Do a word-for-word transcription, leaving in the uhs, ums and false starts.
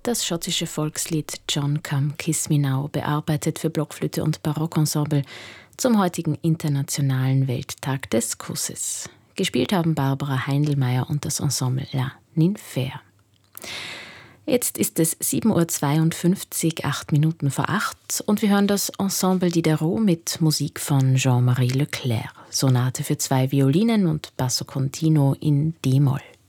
Das schottische Volkslied John Come Kiss Me Now, bearbeitet für Blockflöte und Barockensemble zum heutigen Internationalen Welttag des Kusses. Gespielt haben Barbara Heindelmeier und das Ensemble La Ninfea. Jetzt ist es sieben Uhr zweiundfünfzig, acht Minuten vor acht, und wir hören das Ensemble Diderot mit Musik von Jean-Marie Leclerc. Sonate für zwei Violinen und Basso Continuo in D-Moll.